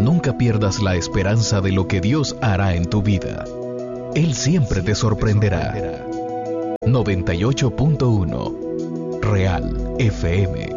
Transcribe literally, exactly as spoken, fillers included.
nunca pierdas la esperanza de lo que Dios hará en tu vida. Él siempre te sorprenderá. noventa y ocho punto uno Real F M.